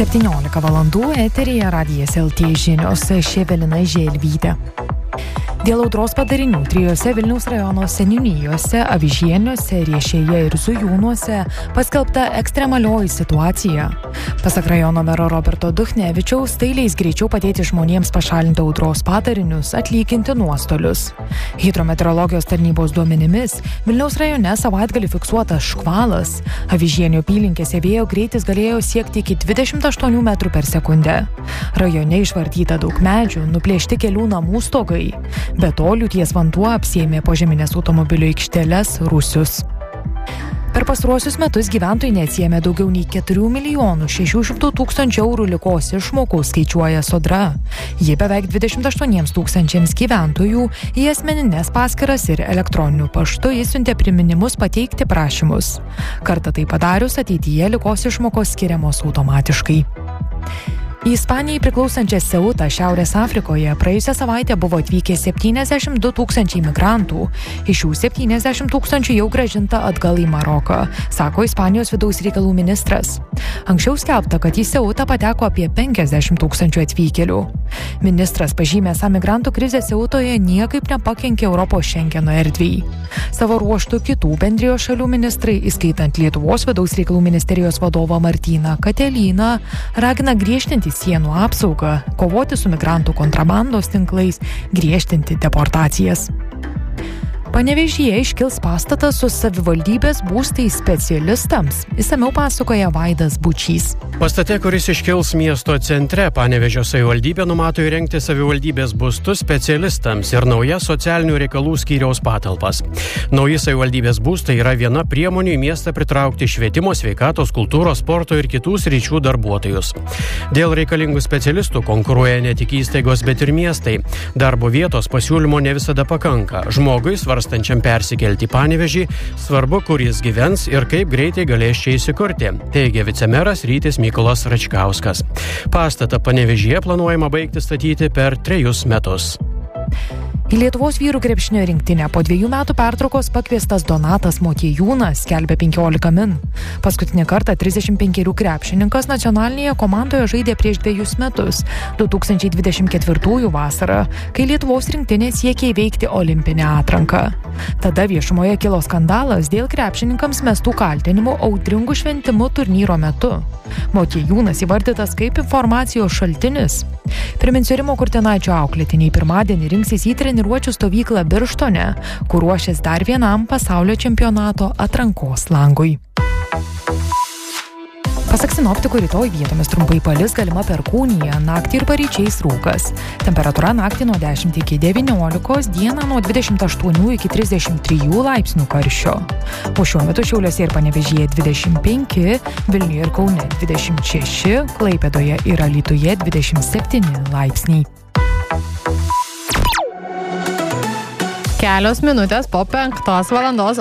17 valandų eteryje Radijas LT žinios, Evelina Želvytė. Dėl audros padarinių 3 Vilniaus rajono seniūnijose, Avižieniuose, Riešėje ir Zujūnuose paskelbta ekstremalioji situacija. Pasak rajono mero Roberto Duchnevičiaus, tai leis greičiau padėti žmonėms pašalinti audros padarinius, atlyginti nuostolius. Hidrometeorologijos tarnybos duomenimis, Vilniaus rajone savaitgalį fiksuotas škvalas. Avižienių apylinkėse vėjo greitis galėjo siekti iki 28 metrų per sekundę. Rajone išvartyta daug medžių, nuplėšti kelių namų stogai. Be to, liūties vanduo apsėmė požeminės automobilių aikšteles Rūsius. Per pastaruosius metus gyventojai neatsiėmė daugiau nei 4 600 000 eurų likos išmokų, skaičiuoja Sodra. Ji beveik 28 000 gyventojų į asmeninės paskyras ir elektroniniu paštu išsiuntė priminimus pateikti prašymus. Kartą tai padarius, ateityje likos išmokos skiriamos automatiškai. Į Ispanijai priklausančią Ceutą Šiaurės Afrikoje praėjusią savaitę buvo atvykę 72 000 migrantų. Iš jų 70 000 jau grąžinta atgal į Maroką, sako Ispanijos vidaus reikalų ministras. Anksčiau skelbta, kad į Ceutą pateko apie 50 000 atvykėlių. Ministras pažymė, esą migrantų krizė Ceutoje niekaip nepakenkė Europos Šengeno erdvei. Savo ruožtu kitų bendrijos šalių ministrai, įskaitant Lietuvos vidaus reikalų ministerijos vadovą Martyną Katelyną, ragina griežtinti sienų apsaugą, kovoti su migrantų kontrabandos tinklais, griežtinti deportacijas. Panevėžyje iškils pastatas su savivaldybės būstais specialistams. Išsamiau pasakoja Vaidas Bučys. Pastate, kuris iškils miesto centre, Panevėžio savivaldybė numato įrengti savivaldybės būstus specialistams ir naujas socialinių reikalų skyriaus patalpas. Nauji savivaldybės būstai yra viena priemonių į miestą pritraukti švietimo, sveikatos, kultūros, sporto ir kitų sričių darbuotojus. Dėl reikalingų specialistų konkuruoja ne tik įstaigos, bet ir miestai. Darbo vietos pasiūlymo ne visada pakanka. Žmogui svarstančiam persikelti į Panevėžį, svarbu, kur jis gyvens ir kaip greitai galės čia įsikurti, teigia vicemeras Rytis Mykolas Račkauskas. Pastatą Panevėžyje planuojama baigti statyti per 3 metus. Į Lietuvos vyrų krepšinio rinktinę po 2 metų pertraukos pakviestas Donatas Motiejūnas, skelbia 15 min. Paskutinį kartą 35 krepšininkas nacionalinėje komandoje žaidė prieš 2 metus, 2024 vasarą, kai Lietuvos rinktinė siekė įveikti olimpinę atranką. Tada viešumoje kilo skandalas dėl krepšininkams mestų kaltinimų audringų šventimų turnyro metu. Motiejūnas įvardytas kaip informacijos šaltinis. Priminsiu, Rimo Kurtinaičio auklėtiniai pirmadienį rinksis į treniruočių stovyklą Birštone, kur ruošis dar vienam pasaulio čempionato atrankos langui. Pasak sinoptikų, rytoj vietomis trumpai palis, galima perkūnija, naktį ir paryčiais rūkas. Temperatūra naktį nuo 10 iki 19, dieną nuo 28 iki 33 laipsnių karščio. O šiuo metu Šiauliuose ir Panevėžyje 25, Vilniuje ir Kaune 26, Klaipėdoje ir Alytuje 27 laipsniai. Kelios minutės po 5 valandos.